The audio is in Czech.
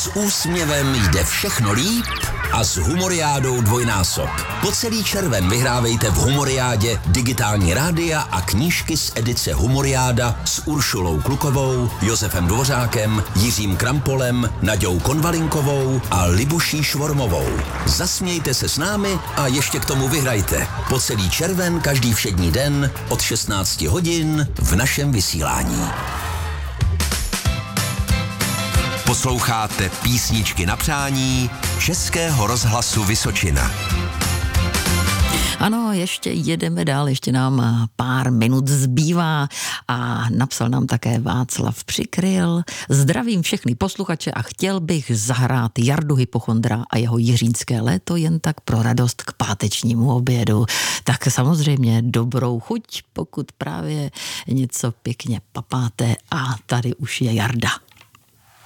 S úsměvem jde všechno líp a s Humoriádou dvojnásob. Po celý červen vyhrávejte v Humoriádě digitální rádia a knížky z edice Humoriáda s Uršulou Klukovou, Josefem Dvořákem, Jiřím Krampolem, Naďou Konvalinkovou a Libuší Švormovou. Zasmějte se s námi a ještě k tomu vyhrajte. Po celý červen každý všední den od 16 hodin v našem vysílání. Posloucháte Písničky na přání Českého rozhlasu Vysočina. Ano, ještě jedeme dál, ještě nám pár minut zbývá a napsal nám také Václav Přikryl. Zdravím všechny posluchače a chtěl bych zahrát Jardu Hypochondra a jeho jiřínské léto jen tak pro radost k pátečnímu obědu. Tak samozřejmě dobrou chuť, pokud právě něco pěkně papáte a tady už je Jarda.